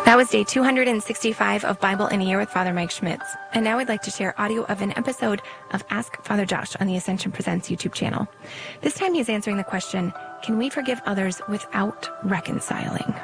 That was day 265 of Bible in a Year with Father Mike Schmitz. And now I'd like to share audio of an episode of Ask Father Josh on the Ascension Presents YouTube channel. This time he's answering the question, can we forgive others without reconciling?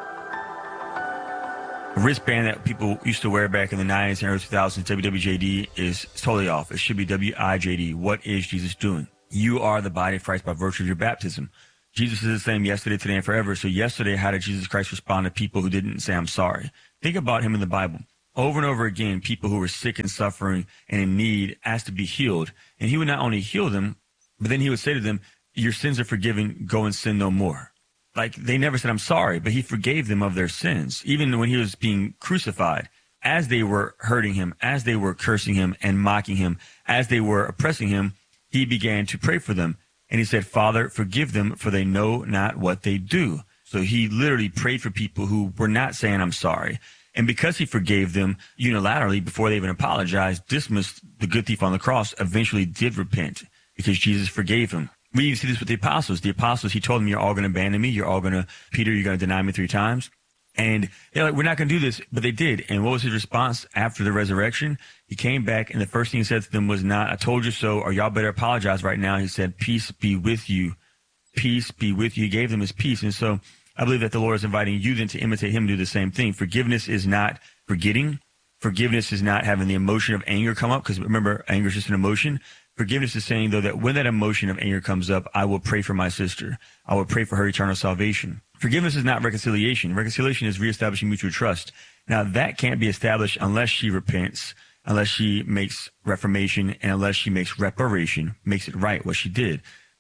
The wristband that people used to wear back in the 90s and early 2000s, WWJD, is totally off. It should be WIJD. What is Jesus doing? You are the body of Christ by virtue of your baptism. Jesus is the same yesterday, today, and forever. So yesterday, how did Jesus Christ respond to people who didn't say, I'm sorry? Think about him in the Bible. Over and over again, people who were sick and suffering and in need asked to be healed. And he would not only heal them, but then he would say to them, your sins are forgiven, go and sin no more. Like, they never said, I'm sorry, but he forgave them of their sins. Even when he was being crucified, as they were hurting him, as they were cursing him and mocking him, as they were oppressing him, he began to pray for them. And he said, Father, forgive them, for they know not what they do. So he literally prayed for people who were not saying, I'm sorry. And because he forgave them unilaterally before they even apologized, Dismas, the good thief on the cross, eventually did repent because Jesus forgave him. We even see this with the apostles. The apostles, he told them, you're all going to abandon me. Peter, you're going to deny me 3 times. And they're like, we're not going to do this. But they did. And what was his response after the resurrection? He came back, and the first thing he said to them was not, I told you so, or y'all better apologize right now. He said, peace be with you. Peace be with you. He gave them his peace. And so I believe that the Lord is inviting you then to imitate him, do the same thing. Forgiveness is not forgetting. Forgiveness is not having the emotion of anger come up, because remember, anger is just an emotion. Forgiveness is saying, though, that when that emotion of anger comes up, I will pray for my sister. I will pray for her eternal salvation. Forgiveness is not reconciliation. Reconciliation is reestablishing mutual trust. Now, that can't be established unless she repents, unless she makes reformation, and unless she makes reparation, makes it right what she did.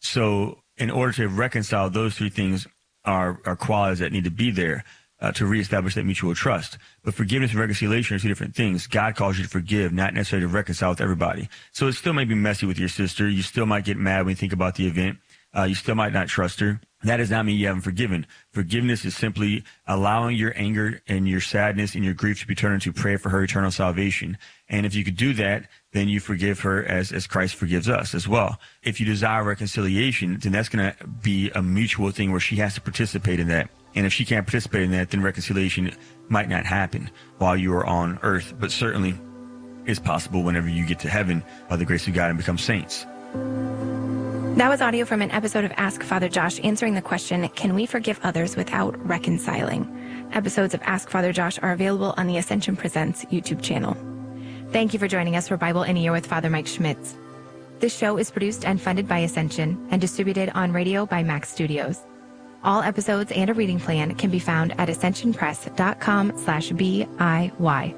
So in order to reconcile, those 3 things are qualities that need to be there to reestablish that mutual trust. But forgiveness and reconciliation are 2 different things. God calls you to forgive, not necessarily to reconcile with everybody. So it still may be messy with your sister. You still might get mad when you think about the event. You still might not trust her. That does not mean you haven't forgiven. Forgiveness is simply allowing your anger and your sadness and your grief to be turned into prayer for her eternal salvation. And if you could do that, then you forgive her as Christ forgives us as well. If you desire reconciliation, then that's going to be a mutual thing where she has to participate in that. And if she can't participate in that, then reconciliation might not happen while you are on earth, but certainly is possible whenever you get to heaven by the grace of God and become saints. That was audio from an episode of Ask Father Josh answering the question, can we forgive others without reconciling? Episodes of Ask Father Josh are available on the Ascension Presents YouTube channel. Thank you for joining us for Bible in a Year with Father Mike Schmitz. This show is produced and funded by Ascension and distributed on radio by Max Studios. All episodes and a reading plan can be found at ascensionpress.com/BIY.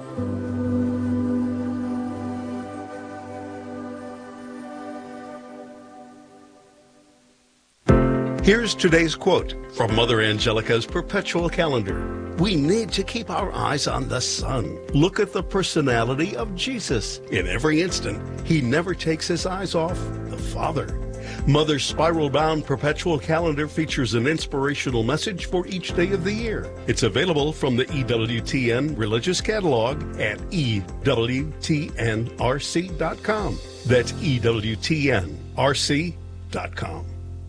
Here's today's quote from Mother Angelica's Perpetual Calendar. We need to keep our eyes on the sun. Look at the personality of Jesus. In every instant, he never takes his eyes off the Father. Mother's spiral-bound Perpetual Calendar features an inspirational message for each day of the year. It's available from the EWTN Religious Catalog at EWTNRC.com. That's EWTNRC.com.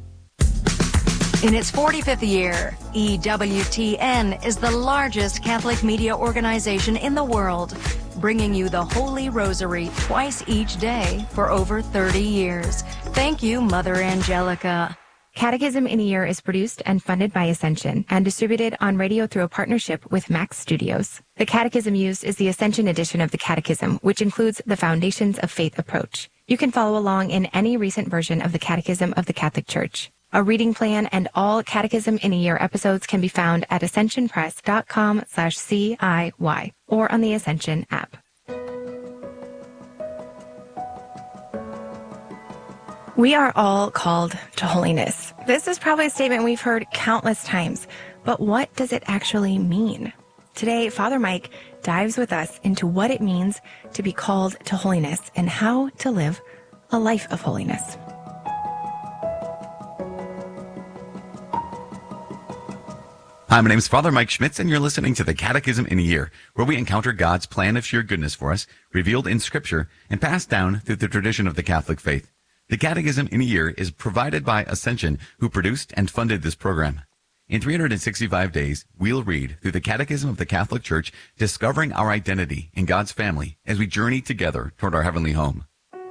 In its 45th year, EWTN is the largest Catholic media organization in the world, bringing you the Holy Rosary twice each day for over 30 years. Thank you, Mother Angelica. Catechism in a Year is produced and funded by Ascension and distributed on radio through a partnership with Max Studios. The catechism used is the Ascension edition of the Catechism, which includes the Foundations of Faith approach. You can follow along in any recent version of the Catechism of the Catholic Church. A reading plan and all Catechism in a Year episodes can be found at ascensionpress.com/CIY or on the Ascension app. We are all called to holiness. This is probably a statement we've heard countless times, but what does it actually mean? Today, Father Mike dives with us into what it means to be called to holiness and how to live a life of holiness. Hi, my name is Father Mike Schmitz, and you're listening to the Catechism in a Year, where we encounter God's plan of sheer goodness for us, revealed in Scripture, and passed down through the tradition of the Catholic faith. The Catechism in a Year is provided by Ascension, who produced and funded this program. In 365 days, we'll read through the Catechism of the Catholic Church, discovering our identity in God's family as we journey together toward our heavenly home.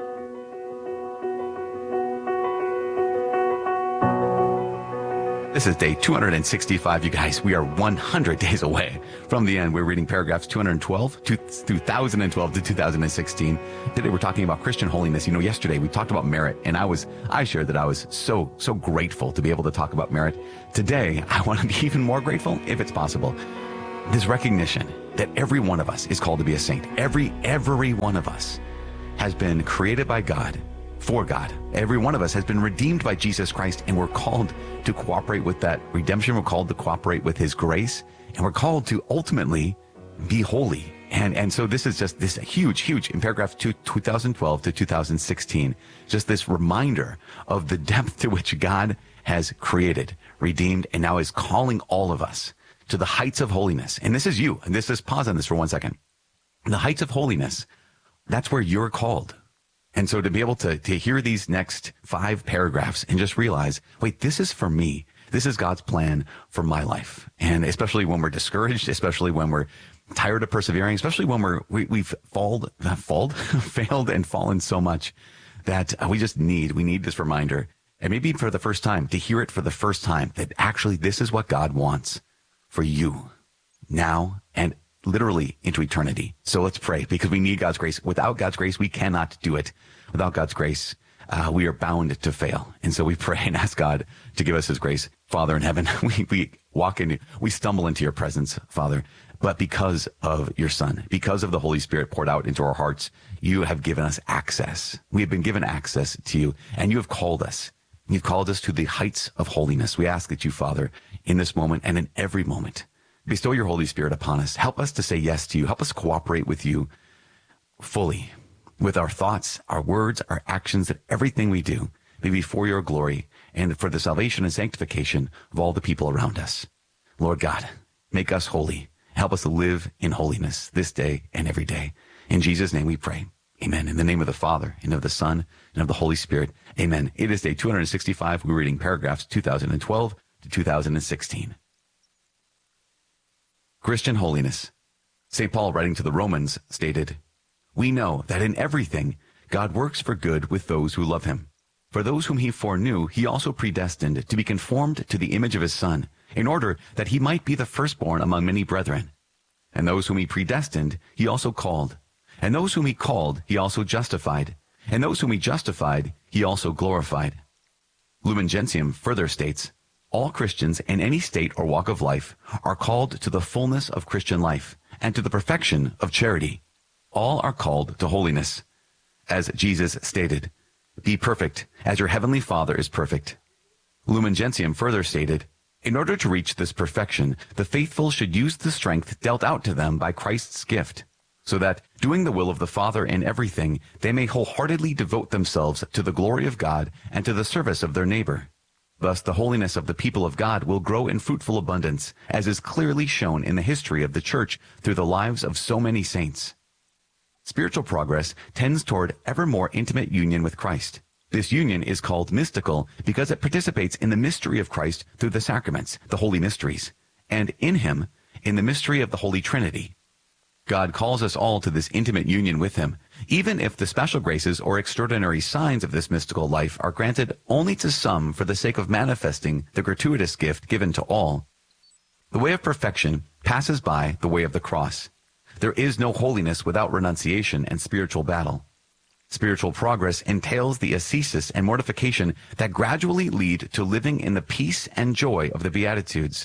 This is day 265, you guys. We are 100 days away from the end. We're reading paragraphs 2012 to 2016. Today we're talking about Christian holiness. You know, yesterday we talked about merit, and I shared that I was so grateful to be able to talk about merit. Today, I want to be even more grateful, if it's possible. This recognition that every one of us is called to be a saint. Every one of us has been created by God, for God. Every one of us has been redeemed by Jesus Christ, and we're called to cooperate with that redemption. We're called to cooperate with his grace, and we're called to ultimately be holy. And so this is just this huge, in paragraph 2012 to 2016, just this reminder of the depth to which God has created, redeemed, and now is calling all of us to the heights of holiness. And this is you. And this is, pause on this for 1 second. The heights of holiness, that's where you're called. And so to be able to hear these next 5 paragraphs and just realize, wait, this is for me. This is God's plan for my life. And especially when we're discouraged, especially when we're tired of persevering, especially when we've failed and fallen so much that we need this reminder. And maybe for the first time, to hear it for the first time, that actually this is what God wants for you now and literally into eternity. So let's pray, because we need God's grace. Without God's grace, we cannot do it. Without God's grace, we are bound to fail. And so we pray and ask God to give us his grace. Father in heaven, we stumble into your presence, Father, but because of your Son, because of the Holy Spirit poured out into our hearts, you have given us access. We have been given access to you, and you have called us. You've called us to the heights of holiness. We ask that you, Father, in this moment and in every moment, bestow your Holy Spirit upon us. Help us to say yes to you. Help us cooperate with you fully, with our thoughts, our words, our actions, that everything we do be for your glory and for the salvation and sanctification of all the people around us. Lord God, make us holy. Help us to live in holiness this day and every day. In Jesus' name we pray. Amen. In the name of the Father, and of the Son, and of the Holy Spirit. Amen. It is day 265. We're reading paragraphs 2012 to 2016. Christian holiness. St. Paul, writing to the Romans, stated, "We know that in everything God works for good with those who love him. For those whom he foreknew, he also predestined to be conformed to the image of his Son, in order that he might be the firstborn among many brethren. And those whom he predestined, he also called. And those whom he called, he also justified. And those whom he justified, he also glorified." Lumen Gentium further states, "All Christians in any state or walk of life are called to the fullness of Christian life and to the perfection of charity. All are called to holiness. As Jesus stated, 'Be perfect as your heavenly Father is perfect.'" Lumen Gentium further stated, "In order to reach this perfection, the faithful should use the strength dealt out to them by Christ's gift, so that, doing the will of the Father in everything, they may wholeheartedly devote themselves to the glory of God and to the service of their neighbor. Thus, the holiness of the people of God will grow in fruitful abundance, as is clearly shown in the history of the Church through the lives of so many saints. Spiritual progress tends toward ever more intimate union with Christ. This union is called mystical because it participates in the mystery of Christ through the sacraments, the holy mysteries, and in him, in the mystery of the Holy Trinity. God calls us all to this intimate union with him, even if the special graces or extraordinary signs of this mystical life are granted only to some for the sake of manifesting the gratuitous gift given to all. The way of perfection passes by the way of the cross. There is no holiness without renunciation and spiritual battle. Spiritual progress entails the ascesis and mortification that gradually lead to living in the peace and joy of the Beatitudes.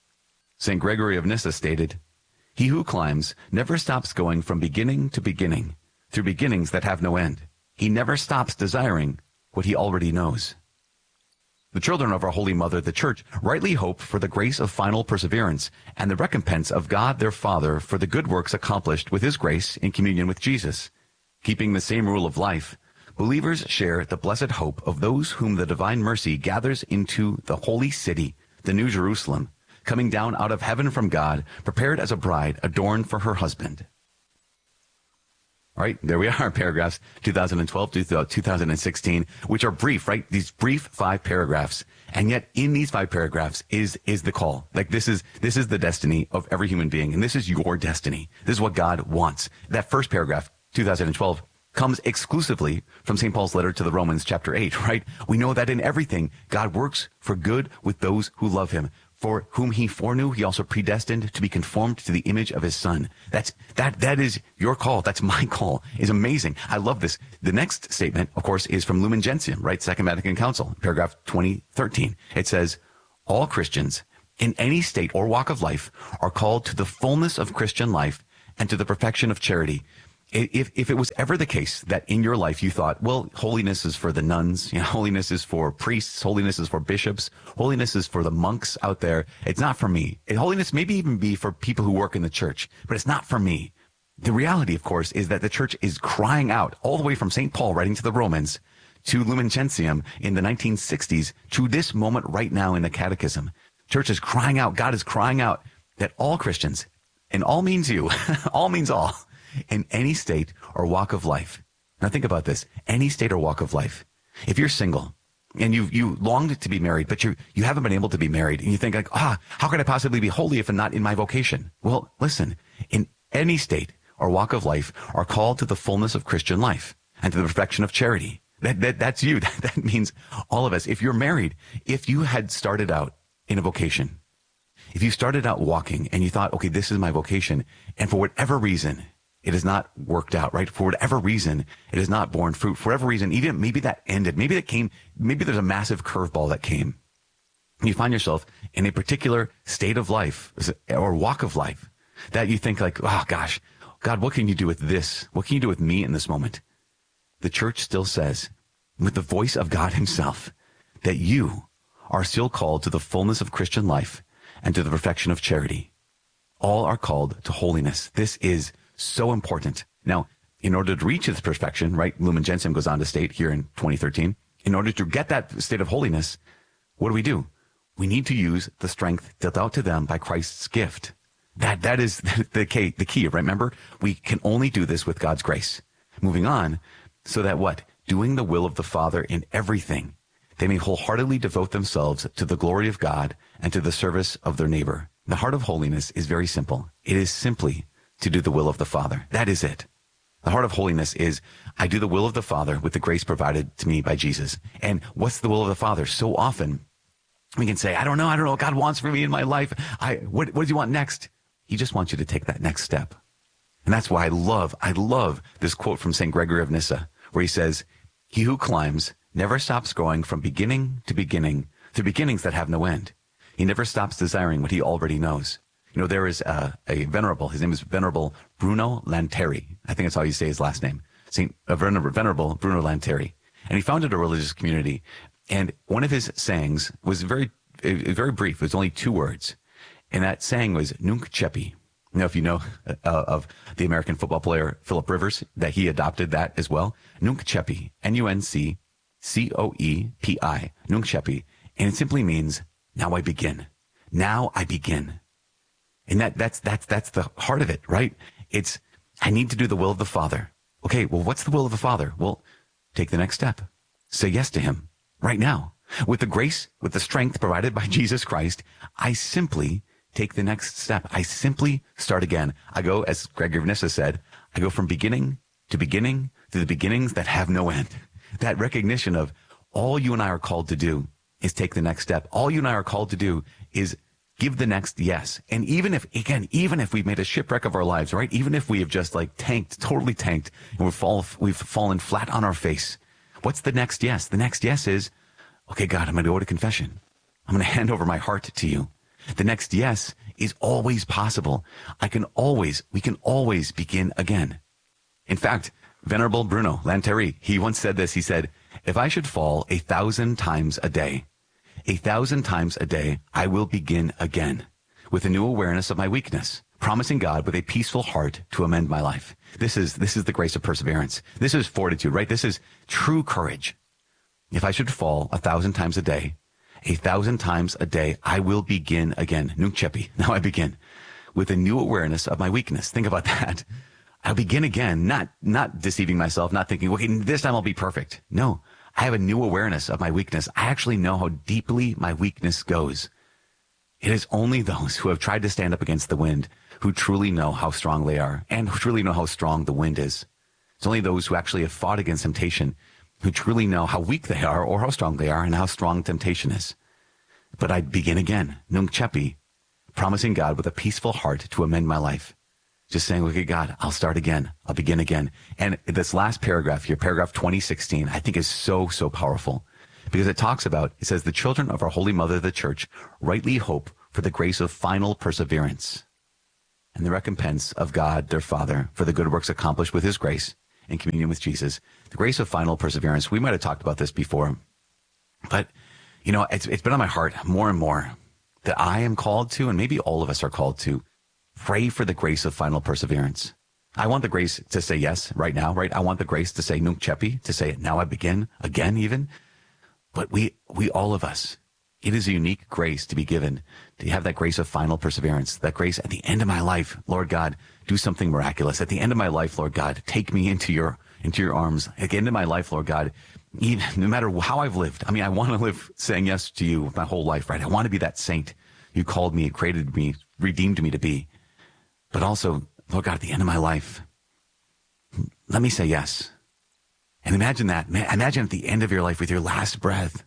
St. Gregory of Nyssa stated, "He who climbs never stops going from beginning to beginning, through beginnings that have no end. He never stops desiring what he already knows." The children of our Holy Mother, the Church, rightly hope for the grace of final perseverance and the recompense of God their Father for the good works accomplished with his grace in communion with Jesus. Keeping the same rule of life, believers share the blessed hope of those whom the divine mercy gathers into the holy city, the New Jerusalem, coming down out of heaven from God, prepared as a bride adorned for her husband. All right, there we are, paragraphs 2012 to 2016, which are brief, right? These brief 5 paragraphs. And yet in these 5 paragraphs is the call. Like this is the destiny of every human being. And this is your destiny. This is what God wants. That first paragraph, 2012, comes exclusively from St. Paul's letter to the Romans, chapter 8, right? We know that in everything, God works for good with those who love him. For whom he foreknew, he also predestined to be conformed to the image of his son. That is your call. That's my call. It's amazing. I love this. The next statement, of course, is from Lumen Gentium, right? Second Vatican Council, paragraph 2013. It says, all Christians in any state or walk of life are called to the fullness of Christian life and to the perfection of charity. If it was ever the case that in your life you thought, well, holiness is for the nuns, holiness is for priests, holiness is for bishops, holiness is for the monks out there, it's not for me. Holiness maybe even be for people who work in the church, but it's not for me. The reality, of course, is that the church is crying out all the way from St. Paul writing to the Romans to Lumen Gentium in the 1960s to this moment right now in the Catechism. Church is crying out, God is crying out that all Christians, and all means you, all means all, in any state or walk of life. Now think about this. Any state or walk of life. If you're single and you longed to be married, but you haven't been able to be married, and you think like, how could I possibly be holy if I'm not in my vocation? Well, listen, in any state or walk of life are called to the fullness of Christian life and to the perfection of charity. That's you. That means all of us. If you're married, if you had started out in a vocation, if you started out walking and you thought, okay, this is my vocation, and for whatever reason, it has not worked out, right? For whatever reason, it has not borne fruit. For whatever reason, even maybe that ended. Maybe there's a massive curveball that came. And you find yourself in a particular state of life or walk of life that you think like, oh gosh, God, what can you do with this? What can you do with me in this moment? The church still says, with the voice of God himself, that you are still called to the fullness of Christian life and to the perfection of charity. All are called to holiness. This is so important. Now, in order to reach this perfection, right, Lumen Gentium goes on to state here in 2013, in order to get that state of holiness, what do? We need to use the strength dealt out to them by Christ's gift. That is the key, remember? We can only do this with God's grace. Moving on, so that what? Doing the will of the Father in everything, they may wholeheartedly devote themselves to the glory of God and to the service of their neighbor. The heart of holiness is very simple. It is simply to do the will of the Father. That is it. The heart of holiness is, I do the will of the Father with the grace provided to me by Jesus. And what's the will of the Father? So often we can say, I don't know what God wants for me in my life. What does he want next? He just wants you to take that next step. And that's why I love this quote from St. Gregory of Nyssa, where he says, he who climbs never stops going from beginning to beginning, to beginnings that have no end. He never stops desiring what he already knows. There is a venerable, his name is Venerable Bruno Lanteri. I think that's how you say his last name. Venerable Bruno Lanteri. And he founded a religious community. And one of his sayings was very brief. It was only 2 words. And that saying was Nunc Cepi. If you know of the American football player Philip Rivers, that he adopted that as well. Nunc Cepi. Nunccoepi. Nunc Cepi. And it simply means, now I begin. Now I begin. And that's the heart of it, right? It's, I need to do the will of the Father. Okay, well, what's the will of the Father? Well, take the next step. Say yes to him right now. With the grace, with the strength provided by Jesus Christ, I simply take the next step. I simply start again. I go, as Gregory of Nyssa said, I go from beginning to the beginnings that have no end. That recognition of all you and I are called to do is take the next step. All you and I are called to do is give the next yes. And even if we've made a shipwreck of our lives, right? Even if we have just totally tanked, and we've fallen flat on our face, what's the next yes? The next yes is, okay, God, I'm going to go to confession. I'm going to hand over my heart to you. The next yes is always possible. We can always begin again. In fact, Venerable Bruno Lanteri, he once said this. He said, if I should fall 1,000 times a day, 1,000 times a day, I will begin again with a new awareness of my weakness, promising God with a peaceful heart to amend my life. This is the grace of perseverance. This is fortitude, right? This is true courage. If I should fall 1,000 times a day, 1,000 times a day, I will begin again. Nunc Cepi. Now I begin with a new awareness of my weakness. Think about that. I'll begin again, not deceiving myself, not thinking, okay, this time I'll be perfect. No, I have a new awareness of my weakness. I actually know how deeply my weakness goes. It is only those who have tried to stand up against the wind who truly know how strong they are and who truly know how strong the wind is. It's only those who actually have fought against temptation who truly know how weak they are or how strong they are and how strong temptation is. But I begin again, Nunc Cepi, promising God with a peaceful heart to amend my life. Just saying, look at God, I'll start again. I'll begin again. And this last paragraph here, paragraph 2016, I think is so, so powerful because it talks about, it says, the children of our Holy Mother, the Church, rightly hope for the grace of final perseverance and the recompense of God, their Father, for the good works accomplished with his grace in communion with Jesus. The grace of final perseverance. We might have talked about this before, but you know, it's been on my heart more and more that I am called to, and maybe all of us are called to, pray for the grace of final perseverance. I want the grace to say yes right now, right? I want the grace to say Nunc Cepi, to say now I begin again even. But we all of us, it is a unique grace to be given, to have that grace of final perseverance, that grace at the end of my life. Lord God, do something miraculous. At the end of my life, Lord God, take me into your arms. At the end of my life, Lord God, even, no matter how I've lived. I mean, I want to live saying yes to you my whole life, right? I want to be that saint you called me, created me, redeemed me to be. But also, Lord God, at the end of my life, let me say yes. And imagine that. Imagine at the end of your life with your last breath.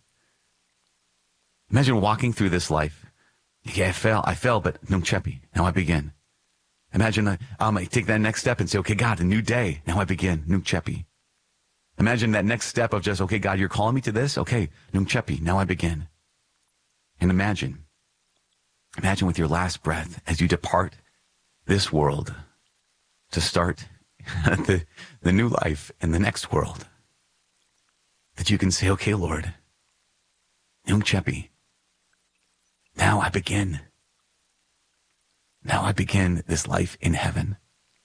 Imagine walking through this life. Yeah, I fell, but Nunc Cepi, now I begin. Imagine I take that next step and say, okay, God, a new day, now I begin, Nunc Cepi. Imagine that next step of just, okay, God, you're calling me to this? Okay, Nunc Cepi, now I begin. And imagine with your last breath as you depart this world to start the new life in the next world, that you can say, okay, Lord, Nunc Cepi, now I begin. Now I begin this life in heaven.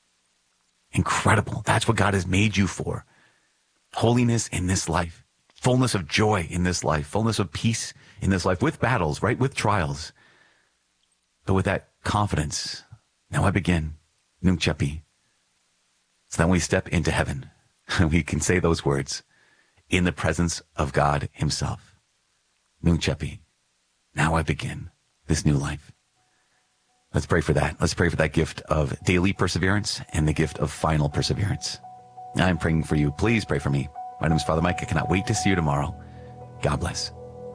Incredible. That's what God has made you for. Holiness in this life, fullness of joy in this life, fullness of peace in this life, with battles, right? With trials, but with that confidence. Now I begin, Nunc Cepi. So that when we step into heaven, we can say those words in the presence of God himself. Nunc Cepi. Now I begin this new life. Let's pray for that. Let's pray for that gift of daily perseverance and the gift of final perseverance. I'm praying for you. Please pray for me. My name is Father Mike. I cannot wait to see you tomorrow. God bless.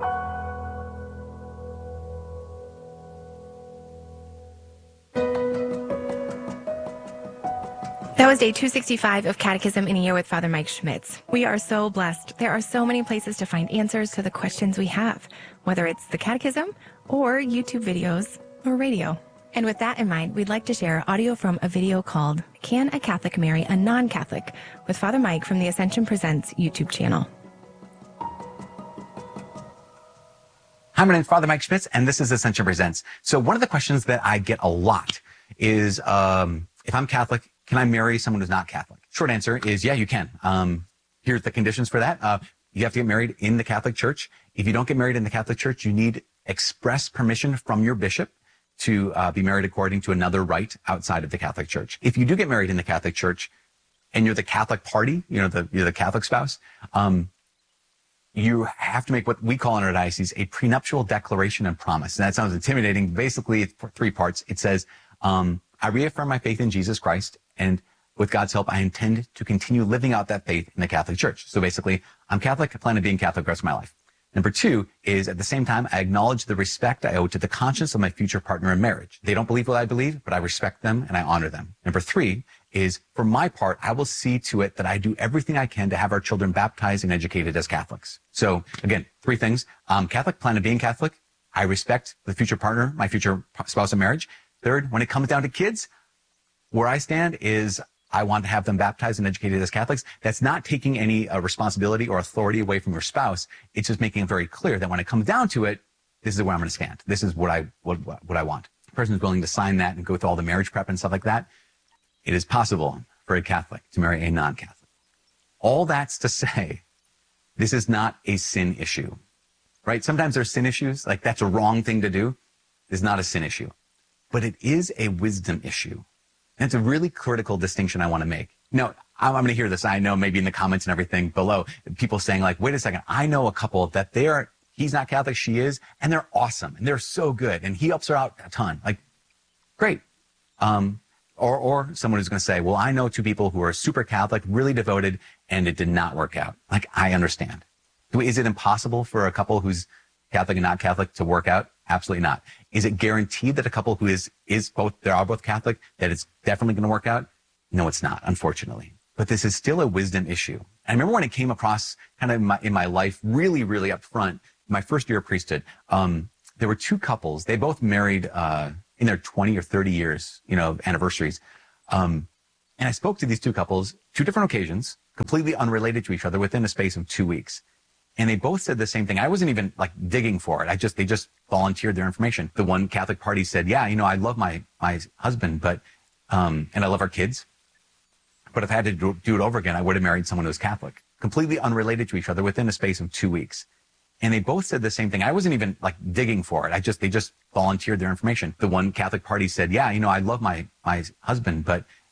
That was day 265 of Catechism in a Year with Father Mike Schmitz. We are so blessed. There are so many places to find answers to the questions we have, whether it's the Catechism or YouTube videos or radio. And with that in mind, we'd like to share audio from a video called Can a Catholic Marry a Non-Catholic? With Father Mike from the Ascension Presents YouTube channel. Hi, my name is Father Mike Schmitz, and this is Ascension Presents. So one of the questions that I get a lot is, if I'm Catholic, can I marry someone who's not Catholic? Short answer is, yeah, you can. Here's the conditions for that. You have to get married in the Catholic Church. If you don't get married in the Catholic Church, you need express permission from your bishop to be married according to another rite outside of the Catholic Church. If you do get married in the Catholic Church and you're the Catholic party, you're the Catholic spouse, you have to make what we call in our diocese a prenuptial declaration and promise. And that sounds intimidating. Basically, it's 3 parts. It says, I reaffirm my faith in Jesus Christ, and with God's help, I intend to continue living out that faith in the Catholic Church. So basically, I'm Catholic, I plan on being Catholic the rest of my life. Number 2 is, at the same time, I acknowledge the respect I owe to the conscience of my future partner in marriage. They don't believe what I believe, but I respect them and I honor them. Number 3 is, for my part, I will see to it that I do everything I can to have our children baptized and educated as Catholics. So again, 3 things. I'm Catholic, plan on being Catholic. I respect the future partner, my future spouse in marriage. 3rd, when it comes down to kids, where I stand is I want to have them baptized and educated as Catholics. That's not taking any responsibility or authority away from your spouse. It's just making it very clear that when it comes down to it, this is where I'm going to stand. This is what I want. The person who's willing to sign that and go through all the marriage prep and stuff like that, it is possible for a Catholic to marry a non-Catholic. All that's to say, this is not a sin issue, right? Sometimes there's sin issues, like that's a wrong thing to do. It's not a sin issue, but it is a wisdom issue. And it's a really critical distinction I want to make. Now, I'm going to hear this. I know maybe in the comments and everything below, people saying like, wait a second, I know a couple that he's not Catholic, she is, and they're awesome, and they're so good, and he helps her out a ton. Like, great. Or someone who's going to say, well, I know two people who are super Catholic, really devoted, and it did not work out. Like, I understand. Is it impossible for a couple who's Catholic and not Catholic to work out? Absolutely not. Is it guaranteed that a couple who is both, they are both Catholic, that it's definitely going to work out? No, it's not, unfortunately. But this is still a wisdom issue. I remember when it came across kind of in my life, really, really up front, my first year of priesthood, there were two couples. They both married in their 20 or 30 years, anniversaries. And I spoke to these two couples, two different occasions, completely unrelated to each other within a space of 2 weeks. And they both said the same thing. I wasn't even like digging for it. They just volunteered their information. The one Catholic party said, yeah, I love my husband, but, and I love our kids. But if I had to do it over again, I would have married someone who was Catholic, completely unrelated to each other within a space of 2 weeks. And they both said the same thing. I wasn't even like digging for it. They just volunteered their information. The one Catholic party said, yeah, I love my husband, but,